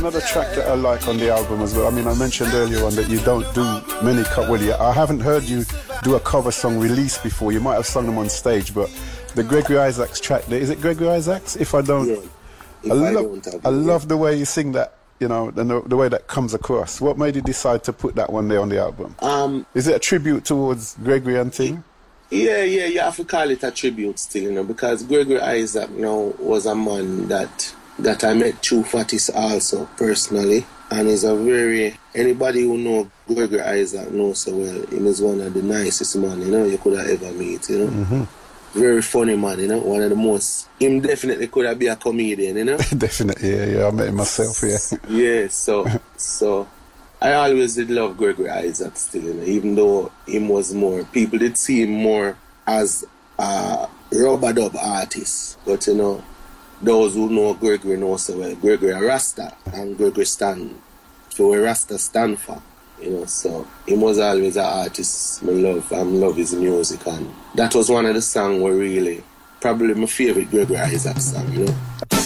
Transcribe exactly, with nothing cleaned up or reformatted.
another track that I like on the album as well. I mean, I mentioned earlier on that you don't do many co- well, yeah, I haven't heard you do a cover song release before. You might have sung them on stage, but the Gregory Isaacs track there, is it Gregory Isaacs? If I don't, Yeah, if I, I lo- don't have I it, love yeah. the way you sing that. You know, and the, the way that comes across. What made you decide to put that one there on the album? Um, is it a tribute towards Gregory and thing? Yeah, yeah, you have to call it a tribute still, you know, because Gregory Isaac, you know, was a man that that I met through Fatis also personally, and is a very, anybody who know Gregory Isaac knows so well, he is one of the nicest man, you know, you could have ever meet, you know. Mm-hmm. Very funny man, you know, one of the most, him definitely could have been a comedian, you know. Definitely, yeah, yeah, I met him myself, yeah. Yeah, so, so, I always did love Gregory Isaac still, you know, even though him was more, people did see him more as a rubber-dub artist, but you know, those who know Gregory know so well, Gregory a Rasta, and Gregory stand for where Rasta stand for, you know, so he was always an artist I love, I love his music, and that was one of the songs where really, probably my favorite Gregory Isaac song, you know.